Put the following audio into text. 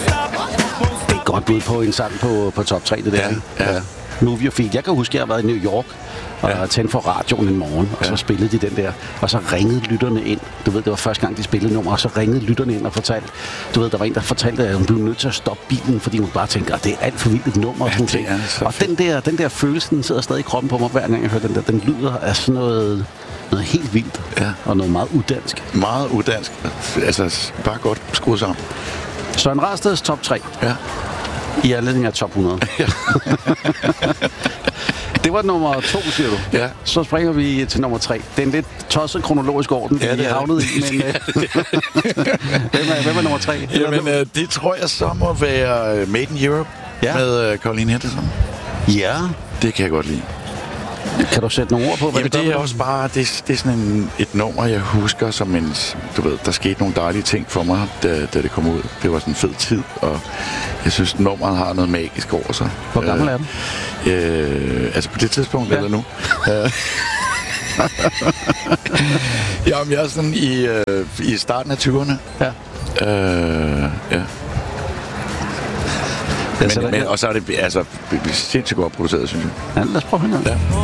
Det er et godt bud på en sang på top 3, det der. Ja. Move Your Feet. Jeg kan huske, at jeg har været i New York og tændt for radioen en morgen, og så spillede de den der, og så ringede lytterne ind. Du ved, det var første gang, de spillede nummer, og så ringede lytterne ind og fortalte, du ved, der var en, der fortalte, at hun blev nødt til at stoppe bilen, fordi hun bare tænkte, at det er alt for vildt et nummer. Og den der følelse, den sidder stadig i kroppen på mig, hver gang jeg hører den der. Den lyder af sådan noget helt vildt, og noget meget udansk. Meget udansk. Altså, bare godt skruet sammen. Søren Rasteds top 3. Ja. I anledning af top 100. Ja. Det var nummer 2, siger du. Ja. Så springer vi til nummer 3. Det er en lidt tosset kronologisk orden, vi havnet i. Men, hvem er nummer 3? Jamen, det tror jeg så må være Made in Europe med Colleen Henderson. Ja. Det kan jeg godt lide. Kan du sætte nogle ord på, hvad det er også bare, det er sådan et nummer, jeg husker som en, du ved, der skete nogle dejlige ting for mig, da det kom ud. Det var sådan en fed tid, og jeg synes, nummeret har noget magisk over sig. Hvor gammel er du? Altså på det tidspunkt, eller nu? Jamen, jeg er sådan i starten af 20'erne. Ja. Ja. Men, og så er det altså sindssygt godt produceret, synes jeg. Ja, lad os prøve at høre. Ja.